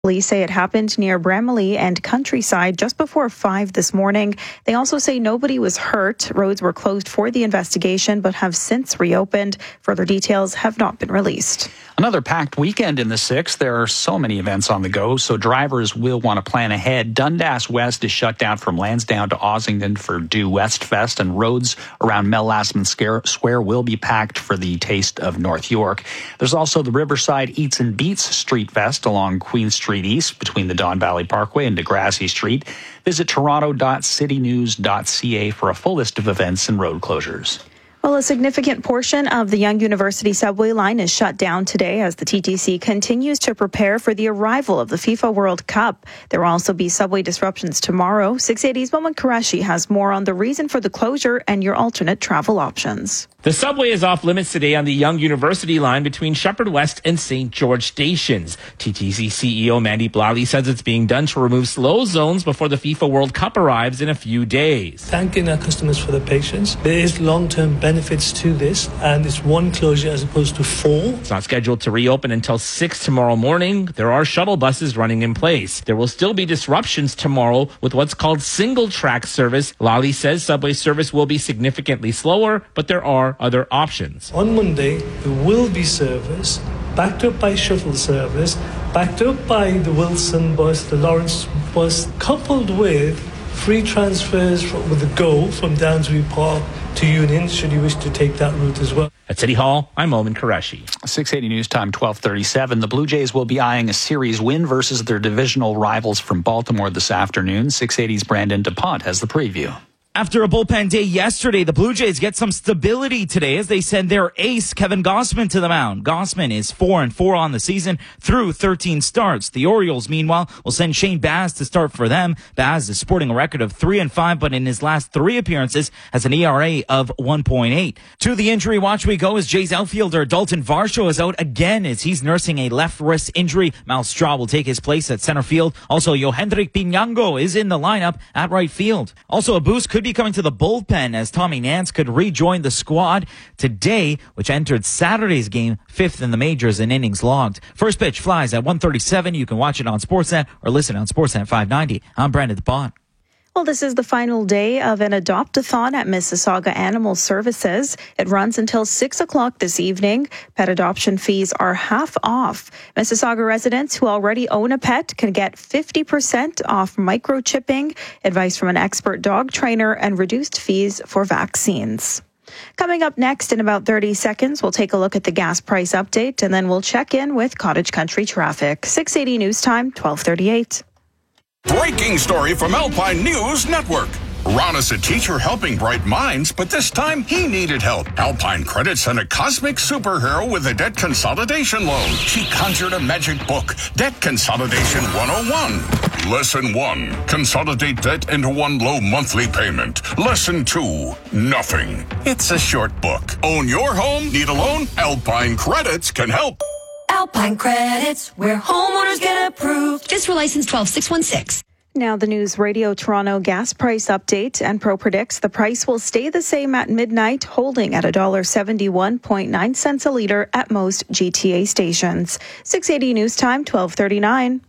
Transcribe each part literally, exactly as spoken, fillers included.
Police say it happened near Bramalea and Countryside just before five this morning. They also say nobody was hurt. Roads were closed for the investigation but have since reopened. Further details have not been released. Another packed weekend in the sixth. There are so many events on the go, so drivers will want to plan ahead. Dundas West is shut down from Lansdowne to Ossington for Due West Fest, and roads around Mel Lastman Square will be packed for the Taste of North York. There's also the Riverside Eats and Beats Street Fest along Queen Street East between the Don Valley Parkway and Degrassi Street. Visit toronto dot city news dot c a for a full list of events and road closures. Well, a significant portion of the Young University subway line is shut down today as the T T C continues to prepare for the arrival of the FIFA World Cup. There will also be subway disruptions tomorrow. six eighty's Momin Qureshi has more on the reason for the closure and your alternate travel options. The subway is off limits today on the Young University line between Shepherd West and Saint George stations. T T C C E O Mandy Blally says it's being done to remove slow zones before the FIFA World Cup arrives in a few days. Thanking our customers for their patience. There is long-term benefits to this, and it's one closure as opposed to four. It's not scheduled to reopen until six tomorrow morning. There are shuttle buses running in place. There will still be disruptions tomorrow with what's called single-track service. Lally says subway service will be significantly slower, but there are other options. On Monday, there will be service backed up by shuttle service, backed up by the Wilson bus, the Lawrence bus, coupled with free transfers from, with the GO from Downsview Park to Union, should you wish to take that route as well. At City Hall, I'm Momin Qureshi. six eighty News Time, twelve thirty-seven. The Blue Jays will be eyeing a series win versus their divisional rivals from Baltimore this afternoon. six eighty's Brandon DuPont has the preview. After a bullpen day yesterday, the Blue Jays get some stability today as they send their ace, Kevin Gausman, to the mound. Gausman is four and four on the season through thirteen starts. The Orioles, meanwhile, will send Shane Baz to start for them. Baz is sporting a record of three and five, but in his last three appearances has an E R A of one point eight. To the injury watch we go as Jays outfielder Dalton Varsho is out again as he's nursing a left wrist injury. Mal Straw will take his place at center field. Also, Yohendrick Pinango is in the lineup at right field. Also, a boost could be coming to the bullpen as Tommy Nance could rejoin the squad today, which entered Saturday's game fifth in the majors in innings logged. First pitch flies at one thirty-seven. You can watch it on Sportsnet or listen on Sportsnet five ninety. I'm Brandon DuPont. Well, this is the final day of an adopt-a-thon at Mississauga Animal Services. It runs until six o'clock this evening. Pet adoption fees are half off. Mississauga residents who already own a pet can get fifty percent off microchipping, advice from an expert dog trainer, and reduced fees for vaccines. Coming up next in about thirty seconds, we'll take a look at the gas price update, and then we'll check in with Cottage Country traffic. six eighty News Time, twelve thirty-eight. Breaking story from Alpine News Network. Ron is a teacher helping bright minds, but this time he needed help. Alpine Credit sent a cosmic superhero with a debt consolidation loan. She conjured a magic book, Debt Consolidation one oh one. Lesson one, consolidate debt into one low monthly payment. Lesson two, nothing. It's a short book. Own your home? Need a loan? Alpine Credits can help. Alpine Credits, where homeowners get approved. Fiscal license twelve six one six. Now the News Radio Toronto gas price update. Enpro predicts the price will stay the same at midnight, holding at one dollar seventy-one point nine cents a litre at most G T A stations. six eighty News Time, twelve thirty-nine.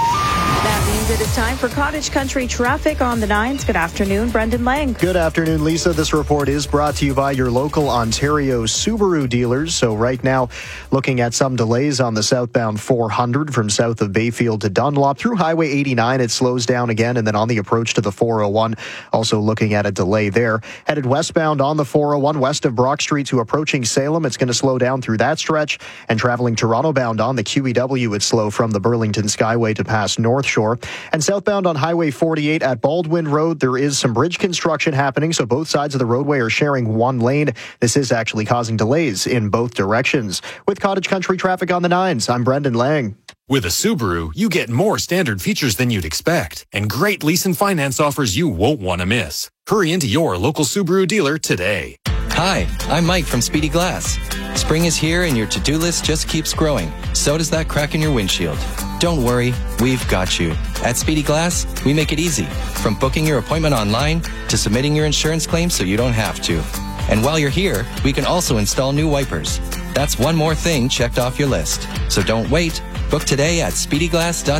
That means it is time for Cottage Country traffic on the nines. Good afternoon, Brendan Lang. Good afternoon, Lisa. This report is brought to you by your local Ontario Subaru dealers. So right now, looking at some delays on the southbound four hundred from south of Bayfield to Dunlop. Through Highway eighty-nine, it slows down again. And then on the approach to the four oh one, also looking at a delay there. Headed westbound on the four oh one, west of Brock Street to approaching Salem. It's going to slow down through that stretch. And traveling Toronto bound on the Q E W, it's slow from the Burlington Skyway to past North Shore. And southbound on Highway forty-eight at Baldwin Road, there is some bridge construction happening, so both sides of the roadway are sharing one lane. This is actually causing delays in both directions. With Cottage Country traffic on the nines, I'm Brendan Lang. With a Subaru, you get more standard features than you'd expect, and great lease and finance offers you won't want to miss. Hurry into your local Subaru dealer today. Hi, I'm Mike from Speedy Glass. Spring is here and your to-do list just keeps growing. So does that crack in your windshield. Don't worry, we've got you. At Speedy Glass, we make it easy. From booking your appointment online to submitting your insurance claim so you don't have to. And while you're here, we can also install new wipers. That's one more thing checked off your list. So don't wait. Book today at speedy glass dot com.